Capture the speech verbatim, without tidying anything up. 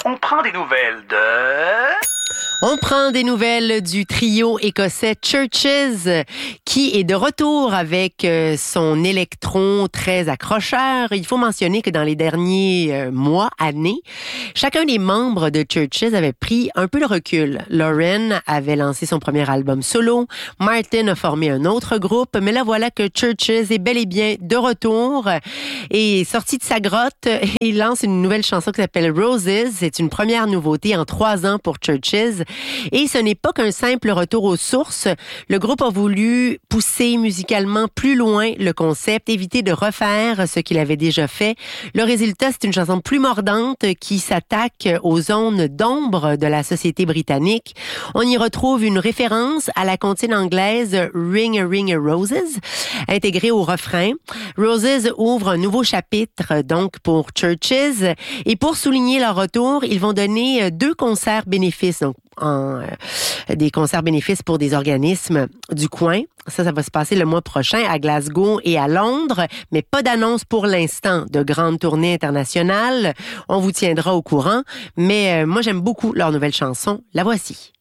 On prend des nouvelles de... On prend des nouvelles du trio écossais Churches qui est de retour avec son électron très accrocheur. Il faut mentionner que dans les derniers mois, années, chacun des membres de Churches avait pris un peu de recul. Lauren avait lancé son premier album solo, Martin a formé un autre groupe, mais là voilà que Churches est bel et bien de retour et sorti de sa grotte. Il lance une nouvelle chanson qui s'appelle Roses. C'est une première nouveauté en trois ans pour Churches. Et ce n'est pas qu'un simple retour aux sources. Le groupe a voulu pousser musicalement plus loin le concept, éviter de refaire ce qu'il avait déjà fait. Le résultat, c'est une chanson plus mordante qui s'attaque aux zones d'ombre de la société britannique. On y retrouve une référence à la comptine anglaise Ring a Ring a Roses, intégrée au refrain. Roses ouvre un nouveau chapitre donc pour Churches. Et pour souligner leur retour, ils vont donner deux concerts bénéfices. Donc, en, euh, des concerts bénéfices pour des organismes du coin. Ça, ça va se passer le mois prochain à Glasgow et à Londres, mais pas d'annonce pour l'instant de grande tournée internationale. On vous tiendra au courant, mais euh, moi, j'aime beaucoup leur nouvelle chanson. La voici.